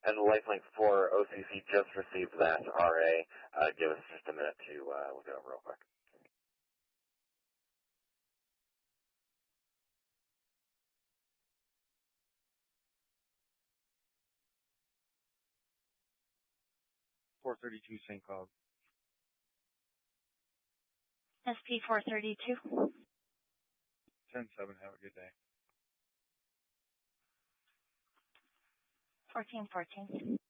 And Lifelink 4 OCC just received that RA. Give us just a minute to look it over real quick. SP432 St. Cloud. SP432. 10-7, have a good day. 1414.